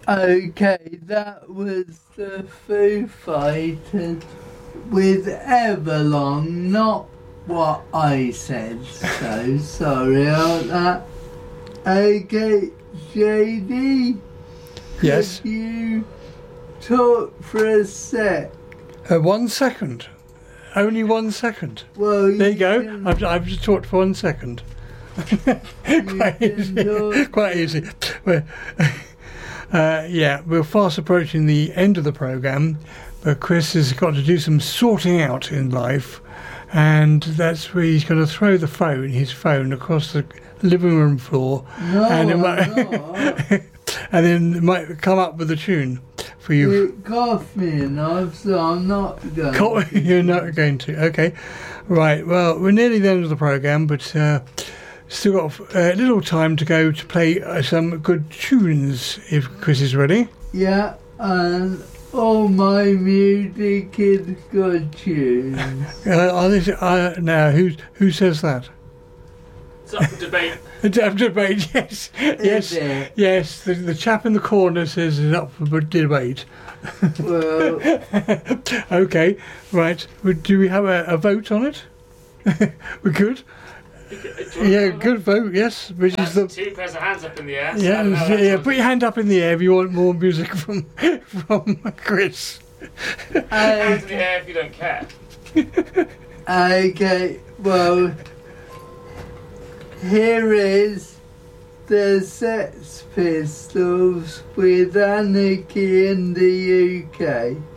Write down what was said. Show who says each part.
Speaker 1: Okay, that was the Foo Fighters with Everlong, not what I said, so sorry about that. Okay, JD,
Speaker 2: Yes.
Speaker 1: could you talk for a sec?
Speaker 2: 1 second. Only 1 second.
Speaker 1: Well,
Speaker 2: There you go.
Speaker 1: can-
Speaker 2: I've just talked for 1 second. Quite
Speaker 1: can
Speaker 2: easy.
Speaker 1: talk.
Speaker 2: Quite easy. Yeah, we're fast approaching the end of the programme, but Chris has got to do some sorting out in life, and that's where he's going to throw his phone across the living room floor,
Speaker 1: No,
Speaker 2: and it
Speaker 1: I'm
Speaker 2: might,
Speaker 1: not.
Speaker 2: and then it might come up with a tune for you.
Speaker 1: It cost me enough, so I'm not going to.
Speaker 2: You're not going to. Okay, right. Well, we're nearly the end of the programme, but still got a little time to go to play some good tunes. If Chris is ready.
Speaker 1: Yeah, and all my music is good tunes.
Speaker 2: Now, who says that?
Speaker 3: It's up for debate.
Speaker 2: Debate. Yes, yes,
Speaker 1: it?
Speaker 2: yes. The chap in the corner says it's up for debate.
Speaker 1: Well,
Speaker 2: Okay, right. Do we have a vote on it? We're good. Yeah, good vote. Yes, which is the.
Speaker 3: Two pairs of hands up in the air. So
Speaker 2: Yeah,
Speaker 3: I don't know,
Speaker 2: yeah.
Speaker 3: that's
Speaker 2: Put your hand up in the air if you want more music from Chris.
Speaker 3: hands in the air if you don't care.
Speaker 1: okay, well, here is the Sex Pistols with Anarchy in the UK.